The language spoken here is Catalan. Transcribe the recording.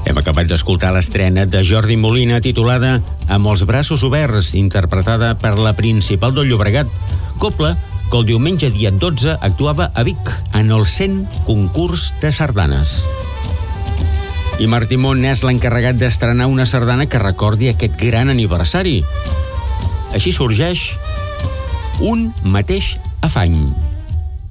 Hem acabat d'escoltar l'estrena de Jordi Molina titulada Amb els braços oberts, interpretada per la Principal del Llobregat, cobla que el diumenge dia 12 actuava a Vic en el 100 concurs de sardanes. I Martí Mont és l'encarregat d'estrenar una sardana que recordi aquest gran aniversari. Així sorgeix Un mateix afany.